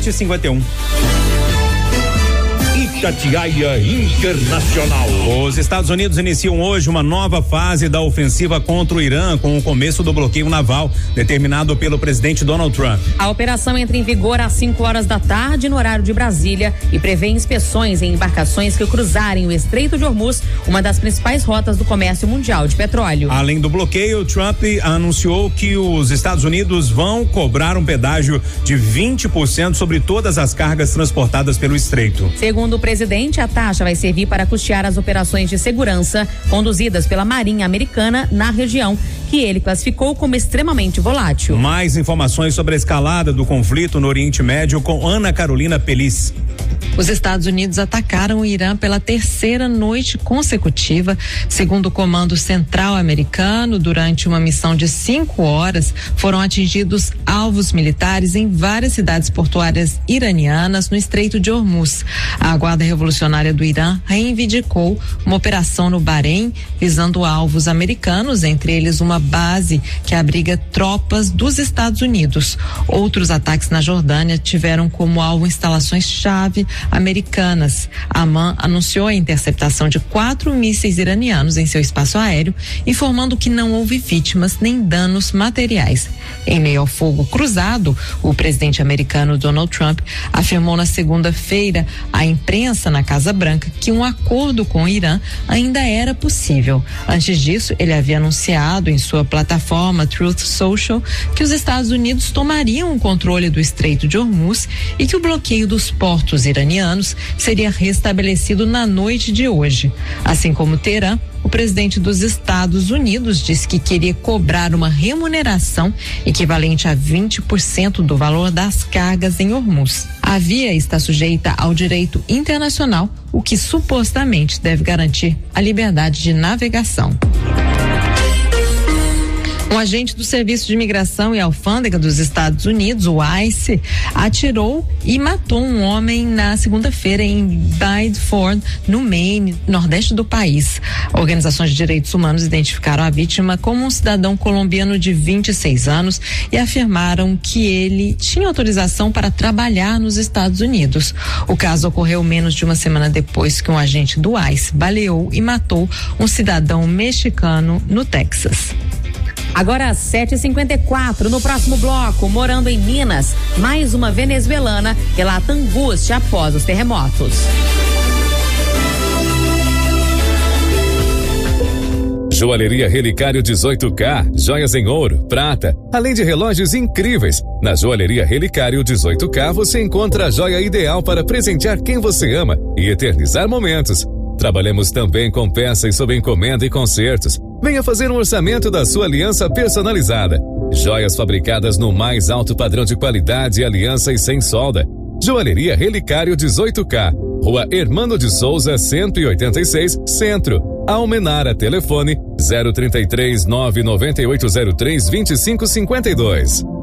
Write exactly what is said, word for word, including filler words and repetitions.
sete e cinquenta e um. Itatiaia Internacional. Os Estados Unidos iniciam hoje uma nova fase da ofensiva contra o Irã, com o começo do bloqueio naval determinado pelo presidente Donald Trump. A operação entra em vigor às cinco horas da tarde no horário de Brasília e prevê inspeções em embarcações que cruzarem o Estreito de Hormuz, uma das principais rotas do comércio mundial de petróleo. Além do bloqueio, Trump anunciou que os Estados Unidos vão cobrar um pedágio de vinte por cento sobre todas as cargas transportadas pelo estreito. Segundo o presidente, a taxa vai servir para custear as operações de segurança conduzidas pela Marinha Americana na região, que ele classificou como extremamente volátil. Mais informações sobre a escalada do conflito no Oriente Médio com Ana Carolina Pelis. Os Estados Unidos atacaram o Irã pela terceira noite consecutiva. Segundo o Comando Central Americano, durante uma missão de cinco horas, foram atingidos alvos militares em várias cidades portuárias iranianas no Estreito de Hormuz. A Guarda Revolucionária do Irã reivindicou uma operação no Bahrein, visando alvos americanos, entre eles uma base que abriga tropas dos Estados Unidos. Outros ataques na Jordânia tiveram como alvo instalações-chave americanas. A Amman anunciou a interceptação de quatro mísseis iranianos em seu espaço aéreo, informando que não houve vítimas nem danos materiais. Em meio ao fogo cruzado, o presidente americano Donald Trump afirmou na segunda-feira à imprensa na Casa Branca que um acordo com o Irã ainda era possível. Antes disso, ele havia anunciado em sua plataforma Truth Social que os Estados Unidos tomariam o controle do Estreito de Hormuz e que o bloqueio dos portos iranianos seria restabelecido na noite de hoje. Assim como Teherã, o presidente dos Estados Unidos disse que queria cobrar uma remuneração equivalente a vinte por cento do valor das cargas em Hormuz. A via está sujeita ao direito internacional, o que supostamente deve garantir a liberdade de navegação. Um agente do Serviço de Imigração e Alfândega dos Estados Unidos, o ICE, atirou e matou um homem na segunda-feira em Bideford, no Maine, nordeste do país. Organizações de direitos humanos identificaram a vítima como um cidadão colombiano de vinte e seis anos e afirmaram que ele tinha autorização para trabalhar nos Estados Unidos. O caso ocorreu menos de uma semana depois que um agente do ICE baleou e matou um cidadão mexicano no Texas. Agora às sete e cinquenta e quatro, no próximo bloco, morando em Minas, mais uma venezuelana relata angústia após os terremotos. Joalheria Relicário dezoito K, joias em ouro, prata, além de relógios incríveis. Na Joalheria Relicário dezoito K você encontra a joia ideal para presentear quem você ama e eternizar momentos. Trabalhamos também com peças sob encomenda e concertos. Venha fazer um orçamento da sua aliança personalizada. Joias fabricadas no mais alto padrão de qualidade, aliança e sem solda. Joalheria Relicário dezoito K, Rua Hermano de Souza, cento e oitenta e seis, Centro. Almenara, telefone zero trinta e três, nove nove oito zero três, vinte e cinco cinquenta e dois.